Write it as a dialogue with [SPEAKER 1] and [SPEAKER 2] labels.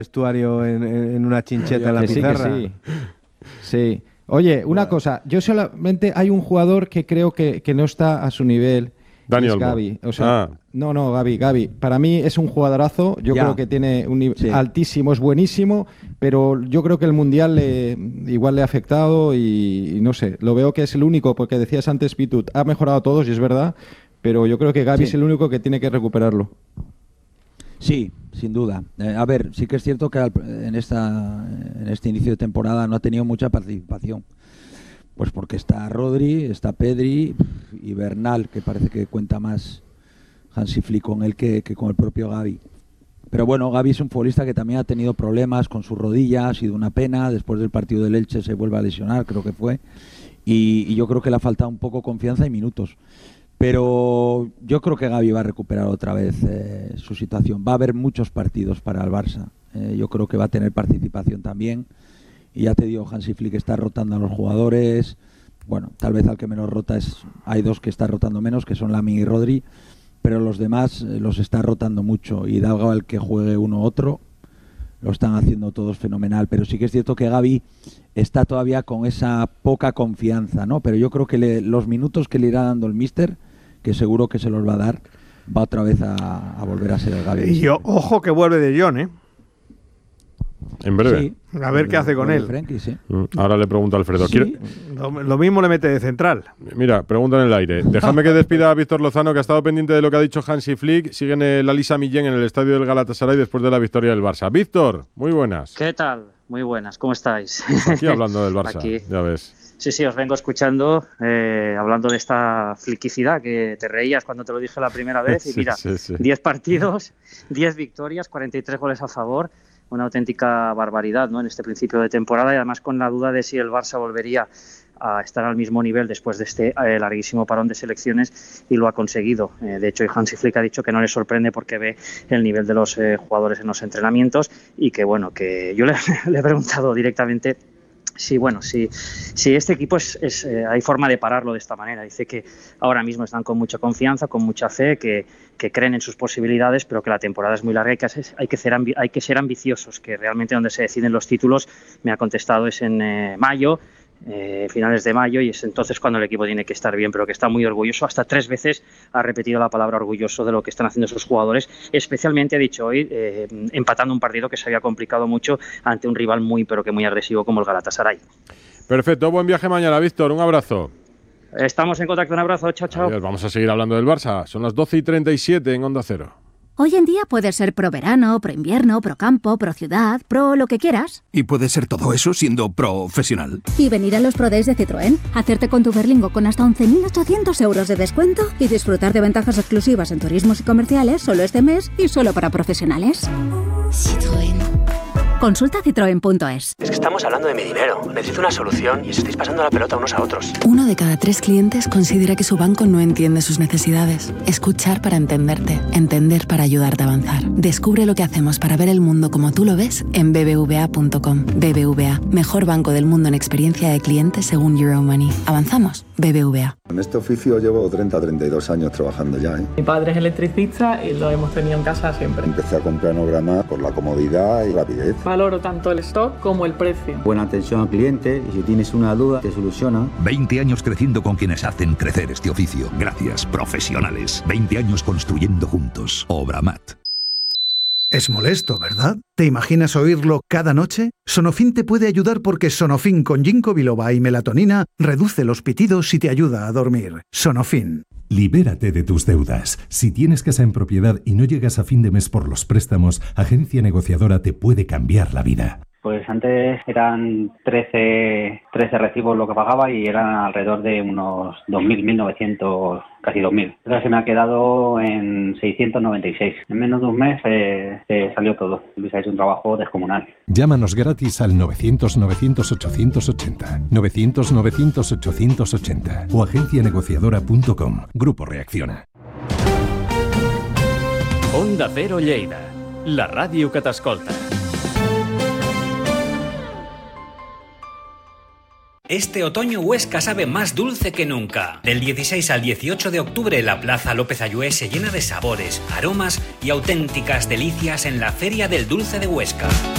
[SPEAKER 1] vestuario en una chincheta en la pizarra.
[SPEAKER 2] Sí. Oye, una cosa, yo solamente hay un jugador que creo que no está a su nivel.
[SPEAKER 3] Dani
[SPEAKER 2] es
[SPEAKER 3] Olmo.
[SPEAKER 2] Gavi. O sea, no, Gavi. Para mí es un jugadorazo. Yo creo que tiene un nivel altísimo, es buenísimo, pero yo creo que el Mundial igual le ha afectado y no sé, lo veo que es el único, porque decías antes, Pitu, ha mejorado a todos y es verdad, pero yo creo que Gavi es el único que tiene que recuperarlo.
[SPEAKER 4] Sí, sin duda. A ver, sí que es cierto que en este inicio de temporada no ha tenido mucha participación. Pues porque está Rodri, está Pedri y Bernal, que parece que cuenta más Hansi Flick con él que con el propio Gavi. Pero bueno, Gavi es un futbolista que también ha tenido problemas con su rodilla, ha sido una pena. Después del partido del Elche se vuelve a lesionar, creo que fue. Y yo creo que le ha faltado un poco confianza y minutos. Pero yo creo que Gavi va a recuperar otra vez su situación. Va a haber muchos partidos para el Barça. Yo creo que va a tener participación también. Y ya te digo, Hansi Flick está rotando a los jugadores. Bueno, tal vez al que menos rota hay dos que está rotando menos, que son Lamine y Rodri, pero los demás los está rotando mucho. Y da igual que juegue uno u otro, lo están haciendo todos fenomenal. Pero sí que es cierto que Gavi está todavía con esa poca confianza, ¿no? Pero yo creo que los minutos que le irá dando el míster, que seguro que se los va a dar, va otra vez a volver a ser el Gavi.
[SPEAKER 5] Y ojo que vuelve De Jong, ¿eh?
[SPEAKER 3] En breve.
[SPEAKER 5] Sí, a ver qué hace con él.
[SPEAKER 4] Frenkie, sí.
[SPEAKER 3] Ahora le pregunto a Alfredo.
[SPEAKER 5] Sí, lo mismo le mete de central.
[SPEAKER 3] Mira, pregunta en el aire. Déjame que despida a Víctor Lozano, que ha estado pendiente de lo que ha dicho Hansi Flick. Siguen el Alisa Millén en el estadio del Galatasaray después de la victoria del Barça. Víctor, muy buenas.
[SPEAKER 6] ¿Qué tal? Muy buenas, ¿cómo estáis?
[SPEAKER 3] Aquí hablando del Barça,
[SPEAKER 6] Aquí.
[SPEAKER 3] ya ves.
[SPEAKER 6] Sí, os vengo escuchando, hablando de esta fliquicidad que te reías cuando te lo dije la primera vez. Y mira, 10 partidos, 10 victorias, 43 goles a favor. Una auténtica barbaridad, ¿no?, en este principio de temporada, y además con la duda de si el Barça volvería a estar al mismo nivel después de este larguísimo parón de selecciones, y lo ha conseguido. De hecho, Hansi Flick ha dicho que no le sorprende porque ve el nivel de los jugadores en los entrenamientos, y que bueno, que yo le he preguntado directamente si este equipo hay forma de pararlo de esta manera. Dice que ahora mismo están con mucha confianza, con mucha fe, que creen en sus posibilidades, pero que la temporada es muy larga y que hay que ser ambiciosos, que realmente donde se deciden los títulos, me ha contestado, es en mayo, finales de mayo, y es entonces cuando el equipo tiene que estar bien, pero que está muy orgulloso. Hasta 3 veces ha repetido la palabra orgulloso de lo que están haciendo sus jugadores, especialmente, ha dicho hoy, empatando un partido que se había complicado mucho ante un rival muy agresivo como el Galatasaray.
[SPEAKER 3] Perfecto, buen viaje mañana, Víctor, un abrazo.
[SPEAKER 6] Estamos en contacto, un abrazo, chao.
[SPEAKER 3] Adiós, vamos a seguir hablando del Barça. Son las 12:37 en Onda Cero.
[SPEAKER 7] Hoy en día puedes ser pro verano, pro invierno, pro campo, pro ciudad, pro lo que quieras.
[SPEAKER 8] Y puedes ser todo eso siendo profesional.
[SPEAKER 7] Y venir a los Pro Days de Citroën, hacerte con tu Berlingo con hasta 11.800 euros de descuento y disfrutar de ventajas exclusivas en turismos y comerciales solo este mes y solo para profesionales. Citroën. Consulta citroen.es.
[SPEAKER 9] Es que estamos hablando de mi dinero. Necesito una solución y os estáis pasando la pelota unos a otros.
[SPEAKER 10] 1 de cada 3 clientes considera que su banco no entiende sus necesidades. Escuchar para entenderte. Entender para ayudarte a avanzar. Descubre lo que hacemos para ver el mundo como tú lo ves en bbva.com. BBVA, mejor banco del mundo en experiencia de cliente según Euromoney. ¿Avanzamos? BBVA.
[SPEAKER 11] En este oficio llevo 32 años trabajando ya.
[SPEAKER 12] Mi padre es electricista y lo hemos tenido en casa siempre.
[SPEAKER 11] Empecé a comprar Nograma por la comodidad y rapidez.
[SPEAKER 12] Valoro tanto el stock como el precio.
[SPEAKER 13] Buena atención al cliente y si tienes una duda te soluciona.
[SPEAKER 8] 20 años creciendo con quienes hacen crecer este oficio. Gracias, profesionales. 20 años construyendo juntos. Obramat.
[SPEAKER 14] Es molesto, ¿verdad? ¿Te imaginas oírlo cada noche? Sonofin te puede ayudar porque Sonofin con ginkgo biloba y melatonina reduce los pitidos y te ayuda a dormir. Sonofin.
[SPEAKER 15] Libérate de tus deudas. Si tienes casa en propiedad y no llegas a fin de mes por los préstamos, Agencia Negociadora te puede cambiar la vida.
[SPEAKER 16] Pues antes eran 13 recibos lo que pagaba y eran alrededor de unos 2.000, 1.900, casi 2.000. Ahora se me ha quedado en 696. En menos de un mes salió todo. Luis ha hecho un trabajo descomunal.
[SPEAKER 15] Llámanos gratis al 900-900-880, 900-900-880 o agencianegociadora.com. Grupo Reacciona.
[SPEAKER 17] Onda Cero Lleida, la ràdio que t'escolta.
[SPEAKER 18] Este otoño Huesca sabe más dulce que nunca. Del 16 al 18 de octubre la Plaza López Ayué se llena de sabores, aromas y auténticas delicias en la Feria del Dulce de Huesca.